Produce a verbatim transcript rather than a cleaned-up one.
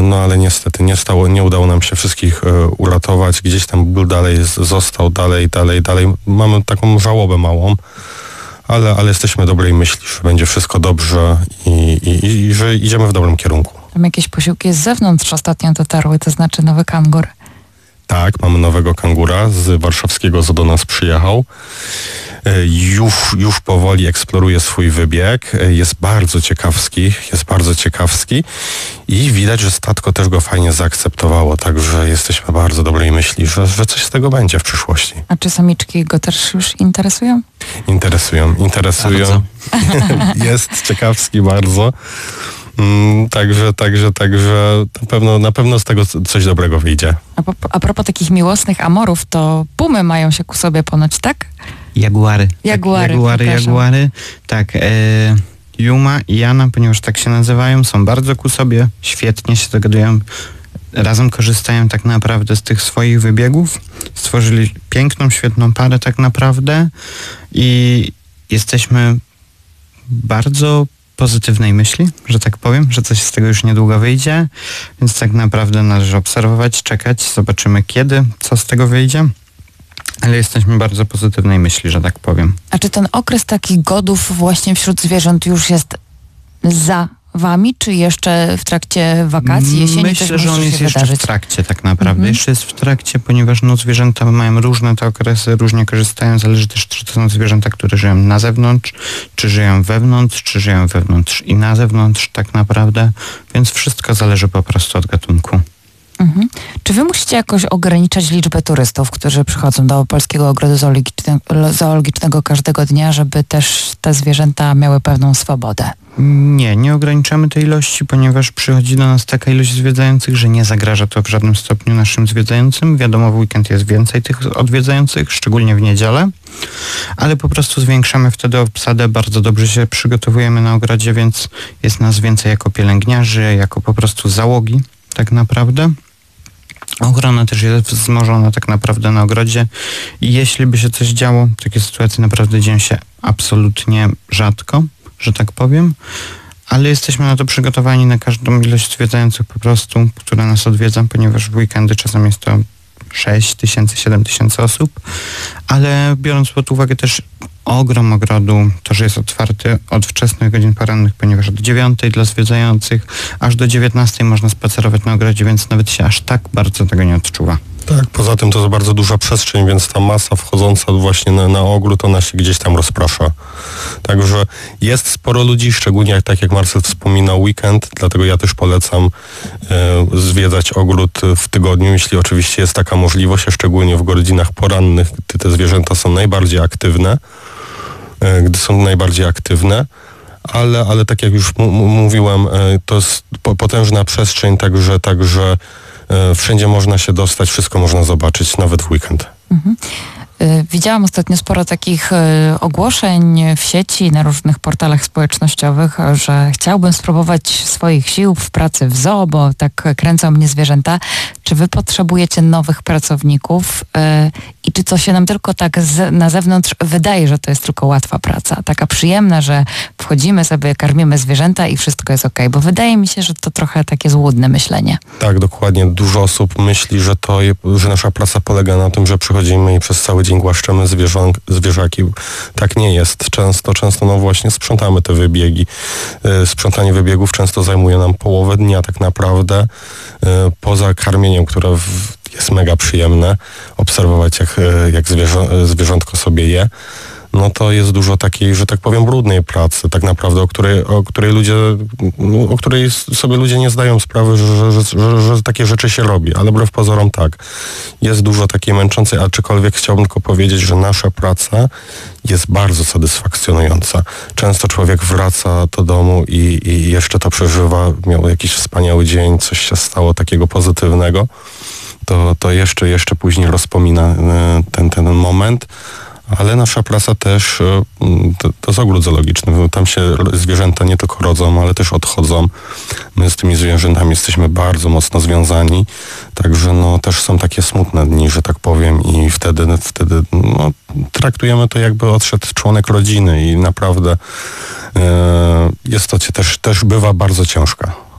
no ale niestety nie, stało, nie udało nam się wszystkich uratować. Gdzieś tam był dalej, został dalej, dalej, dalej. Mamy taką żałobę małą, ale, ale jesteśmy dobrej myśli, że będzie wszystko dobrze i, i, i że idziemy w dobrym kierunku. Tam jakieś posiłki z zewnątrz ostatnio dotarły, to znaczy nowy kangur. Tak, mamy nowego kangura, z warszawskiego zoo do nas przyjechał. Już, już powoli eksploruje swój wybieg, jest bardzo ciekawski, jest bardzo ciekawski i widać, że statko też go fajnie zaakceptowało, także jesteśmy bardzo dobrej myśli, że, że coś z tego będzie w przyszłości. A czy samiczki go też już interesują? Interesują, interesują. Jest ciekawski bardzo. Mm, także, także, także na pewno, na pewno z tego coś dobrego wyjdzie. A, po, a propos takich miłosnych amorów, to pumy mają się ku sobie ponoć, tak? Jaguary. Jaguary, tak, jaguary, jaguary. Tak, e, Yuma i Jana, ponieważ tak się nazywają, są bardzo ku sobie, świetnie się dogadują, razem korzystają tak naprawdę z tych swoich wybiegów. Stworzyli piękną, świetną parę tak naprawdę i jesteśmy bardzo pozytywnej myśli, że tak powiem, że coś z tego już niedługo wyjdzie, więc tak naprawdę należy obserwować, czekać, zobaczymy kiedy, co z tego wyjdzie, ale jesteśmy bardzo pozytywnej myśli, że tak powiem. A czy ten okres takich godów właśnie wśród zwierząt już jest za wami, czy jeszcze w trakcie wakacji, jesieni? Myślę, że on jest jeszcze wydarzyć? w trakcie tak naprawdę. Mhm. Jeszcze jest w trakcie, ponieważ no, zwierzęta mają różne te okresy, różnie korzystają. Zależy też, czy to są zwierzęta, które żyją na zewnątrz, czy żyją wewnątrz, czy żyją wewnątrz i na zewnątrz tak naprawdę. Więc wszystko zależy po prostu od gatunku. Mhm. Czy wy musicie jakoś ograniczać liczbę turystów, którzy przychodzą do Polskiego Ogrodu Zoologicznego, zoologicznego każdego dnia, żeby też te zwierzęta miały pewną swobodę? Nie, nie ograniczamy tej ilości, ponieważ przychodzi do nas taka ilość zwiedzających, że nie zagraża to w żadnym stopniu naszym zwiedzającym. Wiadomo, w weekend jest więcej tych odwiedzających, szczególnie w niedzielę, ale po prostu zwiększamy wtedy obsadę, bardzo dobrze się przygotowujemy na ogrodzie, więc jest nas więcej jako pielęgniarzy, jako po prostu załogi tak naprawdę. Ochrona też jest wzmożona tak naprawdę na ogrodzie i jeśli by się coś działo, takie sytuacje naprawdę dzieją się absolutnie rzadko, że tak powiem, ale jesteśmy na to przygotowani, na każdą ilość zwiedzających po prostu, która nas odwiedza, ponieważ w weekendy czasem jest to sześć tysięcy, siedem tysięcy osób, ale biorąc pod uwagę też ogrom ogrodu, to, że jest otwarty od wczesnych godzin porannych, ponieważ od dziewiątej dla zwiedzających, aż do dziewiętnastej można spacerować na ogrodzie, więc nawet się aż tak bardzo tego nie odczuwa. Tak, poza tym to jest bardzo duża przestrzeń, więc ta masa wchodząca właśnie na, na ogród, ona się gdzieś tam rozprasza. Także jest sporo ludzi, szczególnie jak, tak jak Marcel wspominał, weekend, dlatego ja też polecam e, zwiedzać ogród w tygodniu, jeśli oczywiście jest taka możliwość, a szczególnie w godzinach porannych, gdy te zwierzęta są najbardziej aktywne, e, gdy są najbardziej aktywne. Ale, ale tak jak już m- m- mówiłem, e, to jest po, potężna przestrzeń, także, także e, wszędzie można się dostać, wszystko można zobaczyć, nawet w weekend. Mhm. Widziałam ostatnio sporo takich ogłoszeń w sieci, na różnych portalach społecznościowych, że chciałbym spróbować swoich sił w pracy w zoo, bo tak kręcą mnie zwierzęta. Czy wy potrzebujecie nowych pracowników i czy to się nam tylko tak z, na zewnątrz wydaje, że to jest tylko łatwa praca, taka przyjemna, że wchodzimy sobie, karmimy zwierzęta i wszystko jest okej, bo wydaje mi się, że to trochę takie złudne myślenie. Tak, dokładnie. Dużo osób myśli, że to, że nasza praca polega na tym, że przychodzimy i przez cały dzień głaszczemy zwierząt, zwierzaki. Tak nie jest. Często, często no właśnie sprzątamy te wybiegi. Sprzątanie wybiegów często zajmuje nam połowę dnia tak naprawdę. Poza karmieniem, które jest mega przyjemne, obserwować jak, jak zwierzę, zwierzątko sobie je, no to jest dużo takiej, że tak powiem, brudnej pracy, tak naprawdę, o której, o której ludzie, o której sobie ludzie nie zdają sprawy, że, że, że, że takie rzeczy się robi, ale wbrew pozorom tak. Jest dużo takiej męczącej, aczkolwiek chciałbym tylko powiedzieć, że nasza praca jest bardzo satysfakcjonująca. Często człowiek wraca do domu i, i jeszcze to przeżywa, miał jakiś wspaniały dzień, coś się stało takiego pozytywnego, to, to jeszcze, jeszcze później rozpomina ten, ten moment. Ale nasza praca też, to, to jest ogród zoologiczny, tam się zwierzęta nie tylko rodzą, ale też odchodzą. My z tymi zwierzętami jesteśmy bardzo mocno związani, także no też są takie smutne dni, że tak powiem, i wtedy, wtedy no, traktujemy to, jakby odszedł członek rodziny i naprawdę e, jest to też, też bywa bardzo ciężka.